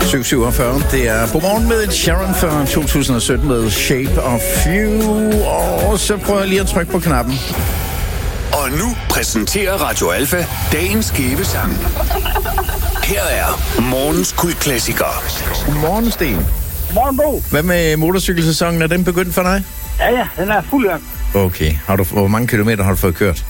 7:47. Det er Godmorgen med Sharon fra 2017 med Shape of You. Og så prøver jeg lige at trykke på knappen. Og nu præsenterer Radio Alfa dagens skæve sang. Her er morgens kultklassiker. Godmorgen, Sten. Godmorgen, Bo. Hvad med motorcykelsæsonen? Er den begyndt for dig? Ja, den er fuld gang. Okay. Hvor mange kilometer har du fået kørt?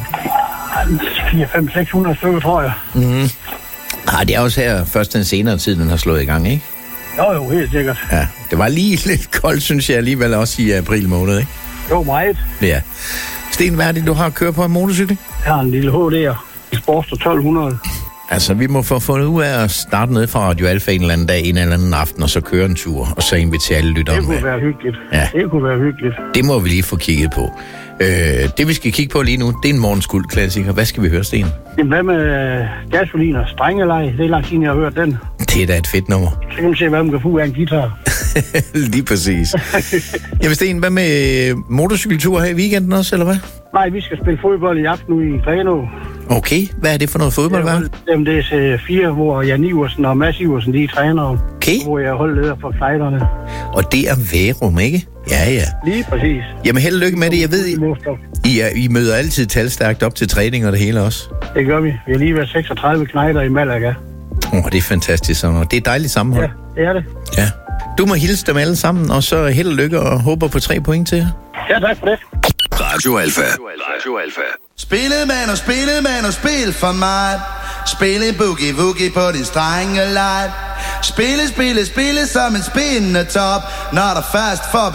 400-600 stykker, tror jeg. Mhm. Det er også her først den senere tid, den har slået i gang, ikke? Jo, helt sikkert. Ja, det var lige lidt koldt, synes jeg alligevel også i april måned, ikke? Jo, meget. Ja. Sten, hvad er det, du har at køre på en motorcykel? Jeg har en lille HD'er. Sportster 1200. Altså, vi må få fundet ud af at starte ned fra Radio Alfa en eller anden dag, en eller anden aften, og så køre en tur, og så invitere alle lytterne med. Det kunne være hyggeligt. Ja. Det kunne være hyggeligt. Det må vi lige få kigget på. Det, vi skal kigge på lige nu, det er en morgenskuld-klassiker. Hvad skal vi høre, Sten? Jamen, hvad med gasolin og strengelej? Det er lang tid, jeg har hørt den. Det er da et fedt nummer. Så kan man se, hvad man kan få af en guitar. Lige præcis. Jamen, Sten, hvad med motorcykeltur her i weekenden også, eller hvad? Nej, vi skal spille fodbold i aften ude i Grenå. Okay, hvad er det for noget fodbold, hvad? Jamen, det er C4, hvor Jan Iversen og Mads Iversen, de er trænere. Okay. Hvor jeg holder leder for klejderne. Og det er Værum, ikke? Ja. Lige præcis. Jamen, held og lykke med det. Jeg ved, I møder altid talstærkt op til træning og det hele også. Det gør vi. Vi har lige været 36 knejder i Malaga. Det er fantastisk. Og det er dejligt sammenhold. Ja, det er det. Ja. Du må hilse dem alle sammen, og så held og lykke og håber på 3 point til jer. Ja, tak for det. Radio Alfa. Radio Alfa. Spille og spil for mig. Spille boogie på din strengelej. Spille som en spindende top. Når der først får